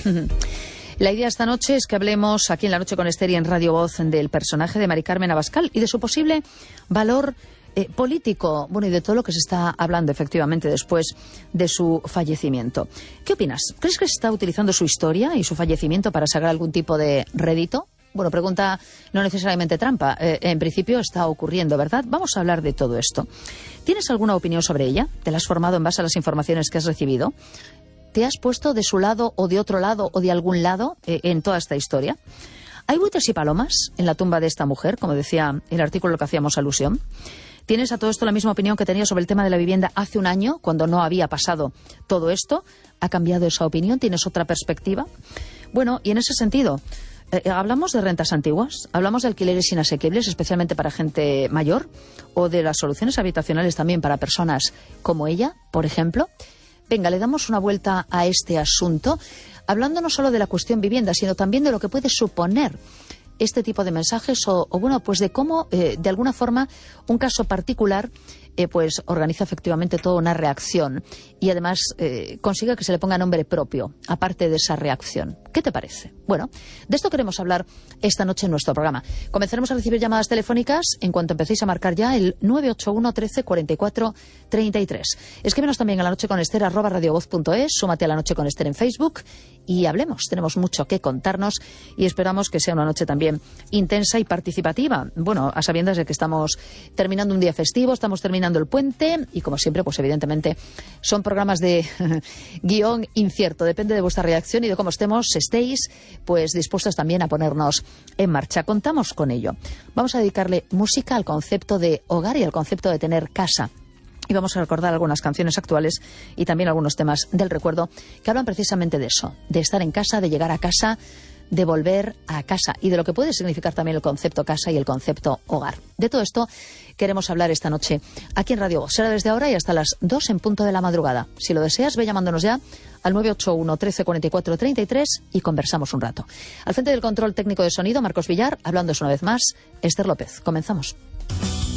La idea esta noche es que hablemos aquí en La Noche con Esther y en Radio Voz del personaje de Mari Carmen Abascal y de su posible valor político, bueno, y de todo lo que se está hablando efectivamente después de su fallecimiento. ¿Qué opinas? ¿Crees que se está utilizando su historia y su fallecimiento para sacar algún tipo de rédito? Bueno, pregunta no necesariamente trampa. En principio está ocurriendo, ¿verdad? Vamos a hablar de todo esto. ¿Tienes alguna opinión sobre ella? ¿Te la has formado en base a las informaciones que has recibido? ¿Te has puesto de su lado o de otro lado o de algún lado en toda esta historia? ¿Hay buitres y palomas en la tumba de esta mujer, como decía el artículo al que hacíamos alusión? ¿Tienes a todo esto la misma opinión que tenías sobre el tema de la vivienda hace un año, cuando no había pasado todo esto? ¿Ha cambiado esa opinión? ¿Tienes otra perspectiva? Bueno, y en ese sentido, ¿hablamos de rentas antiguas? ¿Hablamos de alquileres inasequibles, especialmente para gente mayor? ¿O de las soluciones habitacionales también para personas como ella, por ejemplo? Venga, le damos una vuelta a este asunto, hablando no solo de la cuestión vivienda, sino también de lo que puede suponer este tipo de mensajes o bueno, pues de cómo, de alguna forma, un caso particular pues organiza efectivamente toda una reacción y además consigue que se le ponga nombre propio, aparte de esa reacción. ¿Qué te parece? Bueno, de esto queremos hablar esta noche en nuestro programa. Comenzaremos a recibir llamadas telefónicas en cuanto empecéis a marcar ya el 981 13 44 33. Escríbenos también a lanocheconester@radiovoz.es, súmate a La Noche con Esther en Facebook y hablemos. Tenemos mucho que contarnos y esperamos que sea una noche también intensa y participativa. Bueno, a sabiendas de que estamos terminando un día festivo, estamos terminando el puente y como siempre, pues evidentemente son programas de guión incierto. Depende de vuestra reacción y de cómo estéis pues dispuestos también a ponernos en marcha. Contamos con ello. Vamos a dedicarle música al concepto de hogar y al concepto de tener casa. Y vamos a recordar algunas canciones actuales y también algunos temas del recuerdo que hablan precisamente de eso, de estar en casa, de llegar a casa, de volver a casa y de lo que puede significar también el concepto casa y el concepto hogar. De todo esto queremos hablar esta noche aquí en Radio Voz. Será desde ahora y hasta las 2 en punto de la madrugada. Si lo deseas, ve llamándonos ya al 981 13 44 33 y conversamos un rato. Al frente del control técnico de sonido, Marcos Villar, hablándoos una vez más, Esther López. Comenzamos.